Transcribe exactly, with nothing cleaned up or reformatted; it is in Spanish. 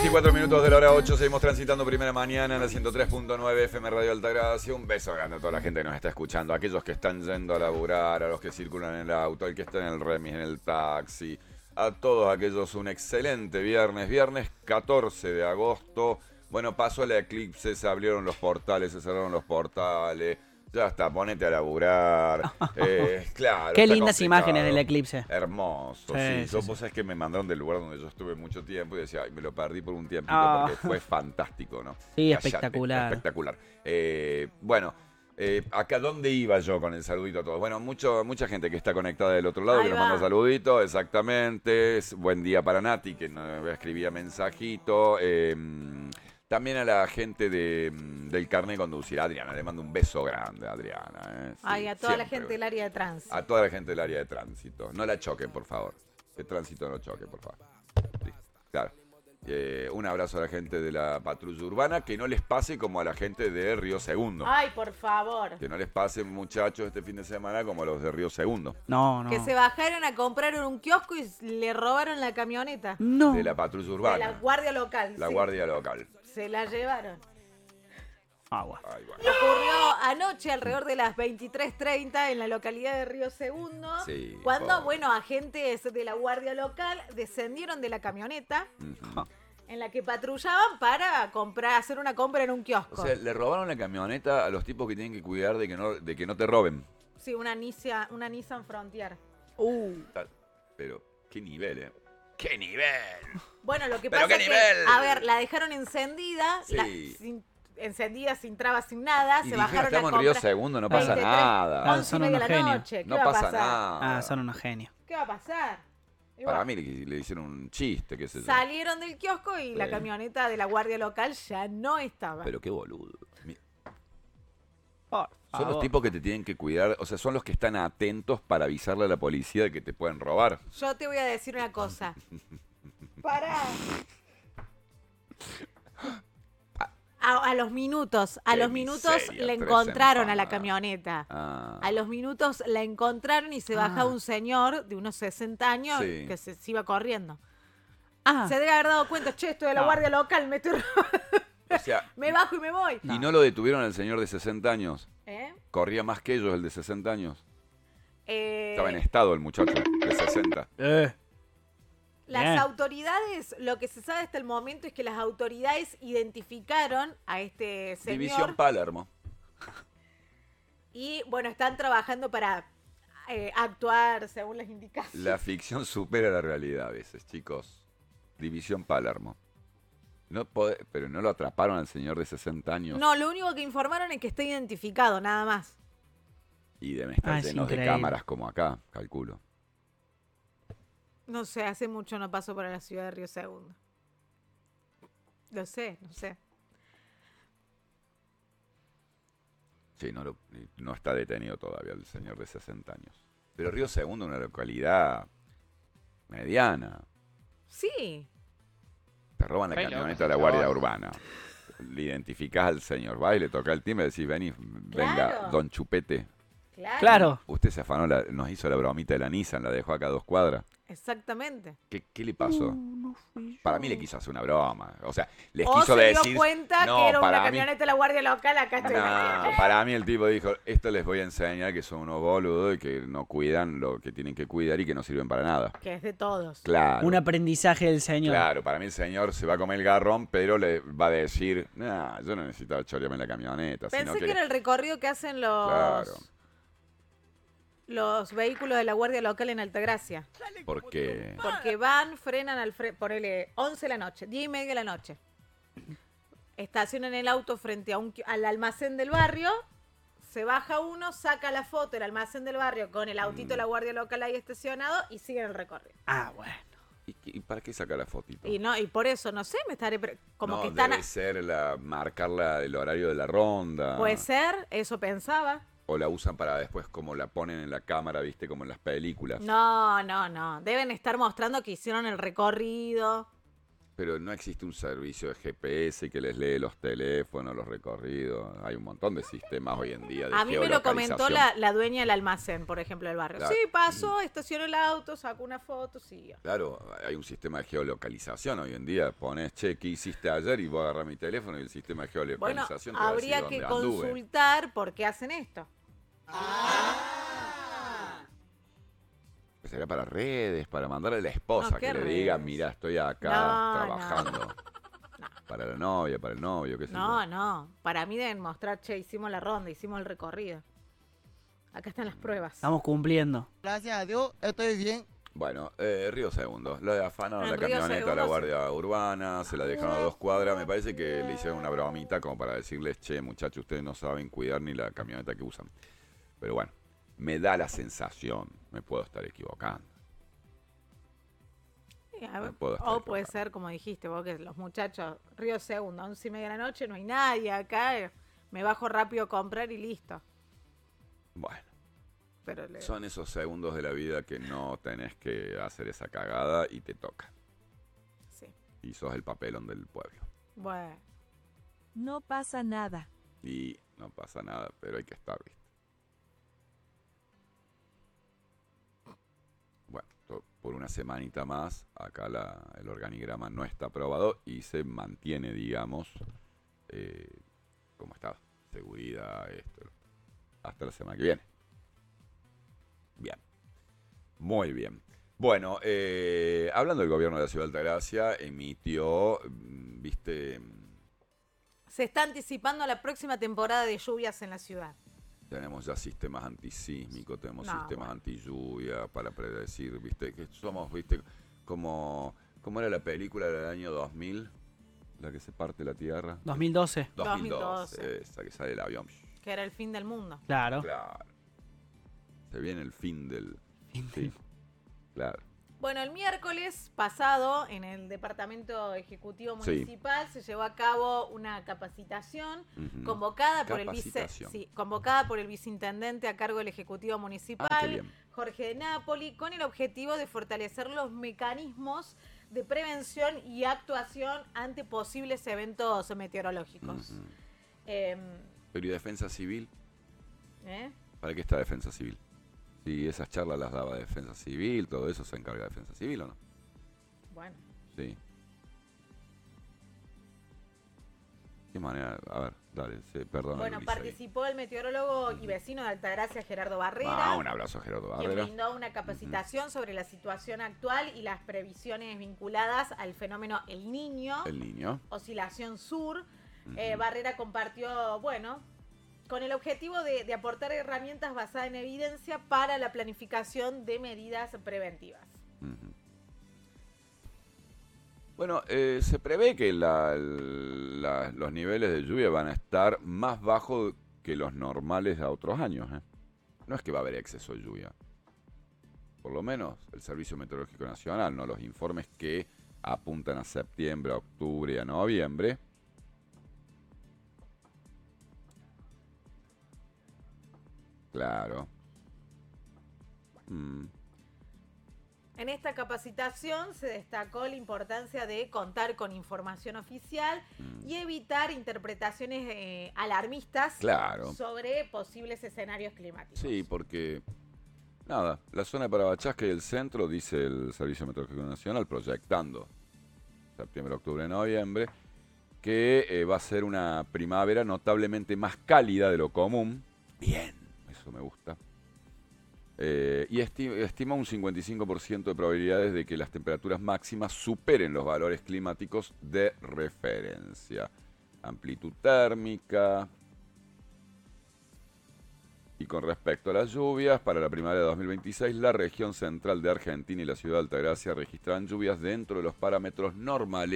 veinticuatro minutos de la hora ocho, seguimos transitando primera mañana en la ciento tres punto nueve F M Radio Altagracia. Un beso grande a toda la gente que nos está escuchando, a aquellos que están yendo a laburar, a los que circulan en el auto, al que está en el remis, en el taxi, a todos aquellos un excelente viernes, viernes catorce de agosto. Bueno, pasó el eclipse, se abrieron los portales, se cerraron los portales. Ya está, ponete a laburar. Eh, claro. Qué lindas complicado. Imágenes del eclipse. Hermoso, sí. Sí, sí, sí, yo, sí. vos sabés que me mandaron del lugar donde yo estuve mucho tiempo y decía, ay, me lo perdí por un tiempito Oh. porque fue fantástico, ¿no? Sí, Callate, espectacular. Espectacular. Eh, bueno, eh, acá dónde iba yo con el saludito a todos. Bueno, mucho, mucha gente que está conectada del otro lado, Ahí que nos va. manda saluditos, exactamente. Es buen día para Nati, que nos escribía mensajito. Eh, También a la gente de, del carnet de conducir. Adriana, le mando un beso grande, Adriana. ¿eh? Sí, Ay, a toda la siempre. gente del área de tránsito. A toda la gente del área de tránsito. No la choquen, por favor. El tránsito no choque, por favor. Sí, claro. Eh, un abrazo a la gente de la patrulla urbana. Que no les pase como a la gente de Río Segundo. Ay, por favor. Que no les pase, muchachos, este fin de semana como a los de Río Segundo. No, no. Que se bajaron a comprar en un kiosco y le robaron la camioneta. No. De la patrulla De urbana. la guardia local. La sí. guardia local. Se la llevaron. Agua. Ay, bueno. Ocurrió anoche alrededor de las veintitrés treinta en la localidad de Río Segundo. Sí, cuando, pobre. bueno, agentes de la guardia local descendieron de la camioneta Ujú. en la que patrullaban para comprar, hacer una compra en un kiosco. O sea, le robaron la camioneta a los tipos que tienen que cuidar de que no, de que no te roben. Sí, una Nissan, una Nissan Frontier. Uh. Pero, qué nivel, ¿eh? ¡Qué nivel! Bueno, lo que ¿Pero pasa qué es nivel? que, a ver, la dejaron encendida, Sí. la- sin- encendida, sin trabas, sin nada, Y se dijeron, bajaron a estamos en comprar. Río Segundo, no pasa veintitrés, nada. once y Son media de unos la genios. noche. ¿Qué No va a pasa pasar? nada. Ah, son unos genios. ¿Qué va a pasar? Y Para bueno, mí le, le hicieron un chiste, qué sé yo. salieron del kiosco y la Sí. camioneta de la guardia local ya no estaba. Pero qué boludo. Mi- Por Son los favor. tipos que te tienen que cuidar, o sea, son los que están atentos para avisarle a la policía de que te pueden robar. Yo te voy a decir una cosa. Pará. A, a los minutos, a Qué los minutos miseria, le tres encontraron a la empanadas. camioneta. Ah. A los minutos la encontraron y se baja Ah. un señor de unos sesenta años Sí. que se, se iba corriendo. Ah, Se debe haber dado cuenta, che, esto de la No. guardia local, me, estoy... O sea, me bajo y me voy. ¿y no lo detuvieron al señor de sesenta años? ¿Eh? Corría más que ellos, el de sesenta años. Eh, Estaba en estado el muchacho de sesenta. eh. Las Bien. autoridades, lo que se sabe hasta el momento es que las autoridades identificaron a este señor División Palermo. y, bueno, están trabajando para eh, actuar según las indicaciones. La ficción supera la realidad a veces, chicos. División Palermo. No pode- pero no lo atraparon al señor de sesenta años. No, lo único que informaron es que está identificado, nada más. Y deben estar Ah, es llenos de increíble. cámaras como acá, calculo. No sé, hace mucho no paso por la ciudad de Río Segundo. Lo sé, no sé. Sí, no, lo- no está detenido todavía el señor de sesenta años. Pero Río Segundo es una localidad mediana. Sí, Te roban la Re camioneta loco, de la se Guardia roban. Urbana. Le identificás al señor, va y le toca el timbre y decís, vení, venga, Claro. don Chupete. claro. Claro. Usted se afanó, la- nos hizo la bromita de la Nissan, la dejó acá a dos cuadras. Exactamente. ¿Qué, qué le pasó? Para mí le quiso hacer una broma. O sea, les O quiso se decir... dio cuenta no, que era una para mí- camioneta de la guardia local, acá estoy. No, para mí el tipo dijo, esto les voy a enseñar que son unos boludos y que no cuidan lo que tienen que cuidar y que no sirven para nada. Que es de todos. Claro. Un aprendizaje del señor. Claro, para mí el señor se va a comer el garrón, pero le va a decir, nah, yo no necesitaba chorearme la camioneta. Pensé sino que era el recorrido que hacen los, Claro. los vehículos de la guardia local en Altagracia. Porque... Porque van, frenan al frente, ponele once de la noche, diez y media de la noche. Estacionan el auto frente a un, qui- al almacén del barrio, se baja uno, saca la foto del almacén del barrio con el autito de la guardia local ahí estacionado y siguen el recorrido. Ah, bueno. ¿Y, qué- y para qué saca la fotito? Y no, y por eso, no sé, me estaré pre- como no, que están debe a- ser la, marcar la- el horario de la ronda. puede ser, eso pensaba. O la usan para después como la ponen en la cámara, viste, como en las películas. No, no, no. Deben estar mostrando que hicieron el recorrido. Pero no existe un servicio de G P S que les lee los teléfonos, los recorridos. Hay un montón de sistemas hoy en día de A mí me lo comentó geolocalización. la, la dueña del almacén, por ejemplo, del barrio. Claro. Sí, pasó, estacionó el auto, sacó una foto, siguió. Claro, hay un sistema de geolocalización hoy en día. Pones, che, ¿qué hiciste ayer? Y vos agarrás mi teléfono y el sistema de Bueno, geolocalización te va a decir habría que dónde anduve. consultar por qué hacen esto. Pues sería para redes, para mandarle a la esposa No, que ¿qué le redes? diga, mira, estoy acá No, trabajando. no. Para la novia, para el novio, qué sé No, yo. no. Para mí deben mostrar, che, hicimos la ronda, hicimos el recorrido. Acá están las pruebas. Estamos cumpliendo. Gracias a Dios, estoy bien. Bueno, eh, Río Segundo. Lo de afanaron En la Río camioneta a la Segundo, Guardia Urbana, se la dejaron a dos cuadras. Me parece que le hicieron una bromita como para decirles, che, muchachos, ustedes no saben cuidar ni la camioneta que usan. Pero bueno, me da la sensación, me puedo estar equivocando. Sí, a ver, No puedo estar o puede equivocado. ser, como dijiste vos, que los muchachos, Río Segundo, once y media de la noche, no hay nadie acá, eh, me bajo rápido a comprar y listo. Bueno, Pero le- son esos segundos de la vida que no tenés que hacer esa cagada y te toca. sí. Y sos el papelón del pueblo. Bueno, No pasa nada. Y no pasa nada, pero hay que estar, ¿viste? Bueno, to- por una semanita más, acá la- el organigrama no está aprobado y se mantiene, digamos, eh, como está, seguridad, esto, hasta la semana que viene. Bien, muy bien. Bueno, eh, hablando del gobierno de la Ciudad de Altagracia, emitió, mm, viste, se está anticipando la próxima temporada de lluvias en la ciudad. tenemos ya sistemas antisísmicos, tenemos No, sistemas bueno. anti-lluvia para predecir, viste, que somos, viste, como, ¿cómo era la película del año dos mil? La que se parte la tierra. dos mil doce. dos mil doce, dos mil doce. esa que sale el avión. Que era el fin del mundo. Claro. Claro. Se viene el fin del... Fin Sí, claro. Bueno, el miércoles pasado en el Departamento Ejecutivo Sí. Municipal se llevó a cabo una capacitación Ujú. convocada por el vice, Capacitación. sí, convocada por el vicintendente a cargo del Ejecutivo Municipal, Ah, qué bien. Jorge de Napoli, con el objetivo de fortalecer los mecanismos de prevención y actuación ante posibles eventos meteorológicos. Ujú. Em, Pero ¿y defensa civil? ¿eh? ¿Para qué está defensa civil? Si esas charlas las daba defensa civil, todo eso se encarga de defensa civil, ¿o no? Bueno. Sí. ¿Qué manera? A ver, dale, sí, perdón. Bueno, Ulises, ahí. participó el meteorólogo y vecino de Altagracia, Gerardo Barrera. Ah, un abrazo a Gerardo Quien Barrera. brindó una capacitación sobre la situación actual y las previsiones vinculadas al fenómeno El Niño, El niño. oscilación sur. Eh, Ujú. Barrera compartió, bueno, con el objetivo de, de aportar herramientas basadas en evidencia para la planificación de medidas preventivas. Ujú. Bueno, eh, se prevé que la- la- los niveles de lluvia van a estar más bajos que los normales de otros años. ¿eh? No es que va a haber exceso de lluvia. Por lo menos el Servicio Meteorológico Nacional, ¿no? Los informes que apuntan a septiembre, a octubre y a noviembre. Claro. Mm. En esta capacitación se destacó la importancia de contar con información oficial Mm. y evitar interpretaciones eh, alarmistas Claro. sobre posibles escenarios climáticos. Sí, porque, nada, la zona de Parabachasca y el centro, dice el Servicio Meteorológico Nacional, proyectando septiembre, octubre, noviembre, que eh, va a ser una primavera notablemente más cálida de lo común. Bien, eso me gusta. Eh, y esti- estima un cincuenta y cinco por ciento de probabilidades de que las temperaturas máximas superen los valores climáticos de referencia. Amplitud térmica. Y con respecto a las lluvias, para la primavera de dos mil veintiséis, la región central de Argentina y la ciudad de Altagracia registrarán lluvias dentro de los parámetros normales